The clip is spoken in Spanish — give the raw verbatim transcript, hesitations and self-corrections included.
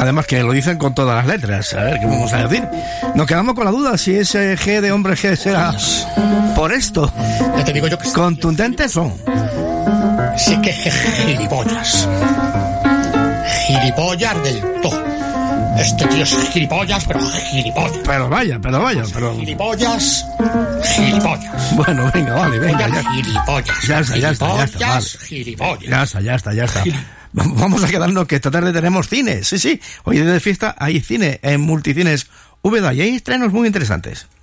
Además que lo dicen con todas las letras. A ver, ¿qué vamos a decir? Nos quedamos con la duda si ese G de hombre G será por esto. Ya te digo yo que... Contundentes son. Sí que gilipollas. Gilipollas del todo. Este tío es gilipollas, pero gilipollas. Pero vaya, pero vaya, pero... Gilipollas, gilipollas. Bueno, venga, vale, venga, ya. Gilipollas. Ya está, ya está, ya está, vale. Gilipollas. Ya está, ya está, ya está. Vamos a quedarnos que esta tarde tenemos cine. Sí, sí. Hoy de fiesta hay cine en Multicines Úbeda y hay estrenos muy interesantes.